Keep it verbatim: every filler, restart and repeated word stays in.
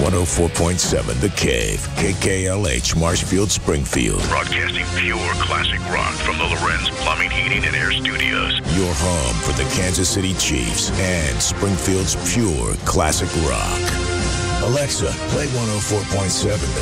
one oh four point seven The Cave, K K L H, Marshfield, Springfield. Broadcasting pure classic rock from the Lorenz Plumbing, Heating, and Air Studios. Your home for the Kansas City Chiefs and Springfield's pure classic rock. Alexa, play one oh four point seven The